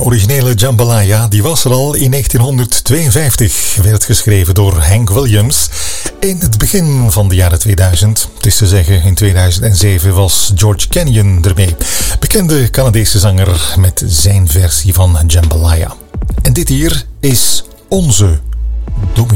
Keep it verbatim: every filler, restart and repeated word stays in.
originele Jambalaya, die was er al in negentienhonderdtweeënvijftig. Werd geschreven door Hank Williams in het begin van de jaren tweeduizend. Het is te zeggen, in tweeduizend zeven was George Canyon ermee. Bekende Canadese zanger met zijn versie van Jambalaya. En dit hier is onze Dominee.